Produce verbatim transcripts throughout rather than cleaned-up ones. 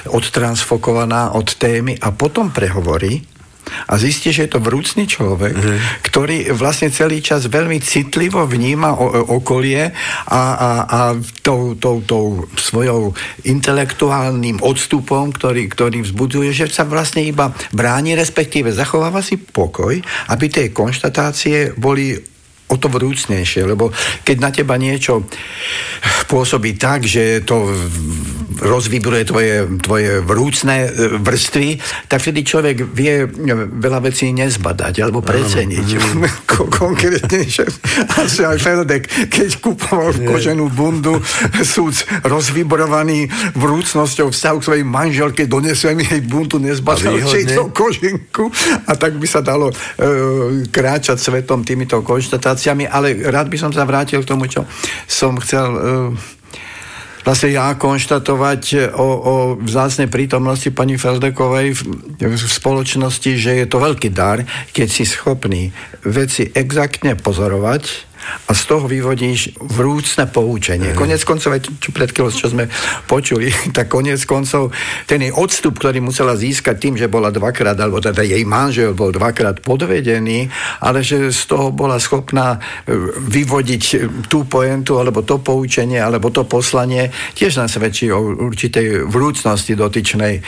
odtransfokovaná od témy a potom prehovorí a zistí, že je to vrúcný človek, mm. ktorý vlastne celý čas veľmi citlivo vníma o, okolie a, a, a tou, tou, tou svojou intelektuálnym odstupom, ktorý, ktorý vzbudzuje, že sa vlastne iba bráni, respektíve zachováva si pokoj, aby tie konštatácie boli o to vrúcnejšie, lebo keď na teba niečo pôsobí tak, že to rozvibruje tvoje, tvoje vrúcne vrstvy, tak vtedy človek vie veľa vecí nezbadať alebo preceniť. Konkrétnejšie. Asi aj Feldek, keď kupoval koženú bundu, súd rozvibrovaný vrúcnosťou vzťahu k svojej manželke, donesol mi jej bundu, nezbadal číto koženku a tak by sa dalo e, kráčať svetom týmito konštatáciami, ale rád by som sa vrátil k tomu, čo som chcel e, vlastne ja konštatovať o, o vzácnej prítomnosti pani Feldekovej v, v spoločnosti, že je to veľký dar, keď si schopný veci exaktne pozorovať a z toho vyvodíš vrúcne poučenie. Konec koncov, čo pred chvíľou, čo sme počuli, tak konec koncov ten jej odstup, ktorý musela získať tým, že bola dvakrát, alebo teda jej manžel bol dvakrát podvedený, ale že z toho bola schopná vyvodiť tú pointu, alebo to poučenie, alebo to poslanie, tiež nám svedčí o určitej vrúcnosti dotyčnej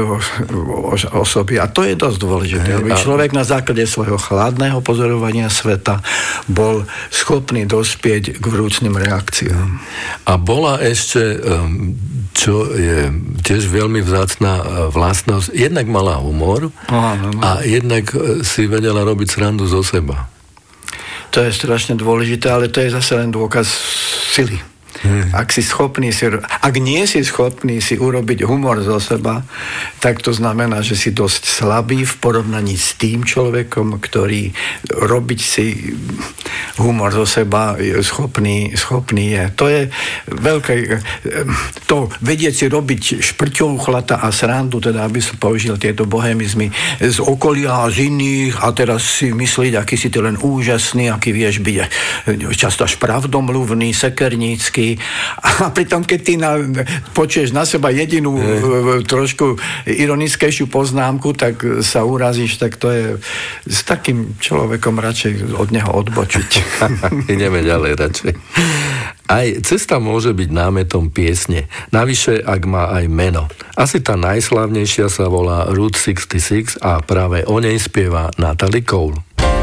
osoby. A to je dosť dôležité, aby človek na základe svojho chladného pozorovania sveta bol schopný dospieť k vrúcnym reakciám. A bola ešte, čo je tiež veľmi vzácna vlastnosť, jednak mala humor Aha, no, no. a jednak si vedela robiť srandu zo seba. To je strašne dôležité, ale to je zase len dôkaz sily. Hmm. Ak si schopný si, ak nie si schopný si urobiť humor zo seba, tak to znamená, že si dosť slabý v porovnaní s tým človekom, ktorý robiť si humor zo seba schopný, schopný je. To je veľké, to vedieť si robiť šprťov, chlata a srandu, teda aby som použil tieto bohemizmy z okolia a z iných a teraz si myslieť, aký si ty len úžasný, aký vieš byť často až pravdomluvný, sekernícky. A pritom, keď ty na, počuješ na seba jedinú e, trošku ironickejšiu poznámku, tak sa urazíš, tak to je s takým človekom radšej od neho odbočiť. Ideme ďalej radšej. Aj cesta môže byť námetom piesne. Navyše, ak má aj meno. Asi tá najslávnejšia sa volá Route šesťdesiatšesť a práve o nej spieva Natalie Cole.